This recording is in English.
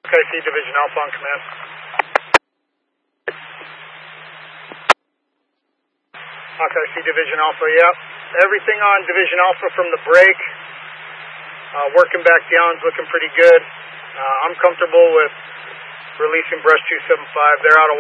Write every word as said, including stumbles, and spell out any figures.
Hawkeye C Division Alpha on command. Hawkeye C Division Alpha, yep. Everything on Division Alpha from the break, uh, working back down is looking pretty good. Uh, I'm comfortable with releasing Brush two seven five. They're out of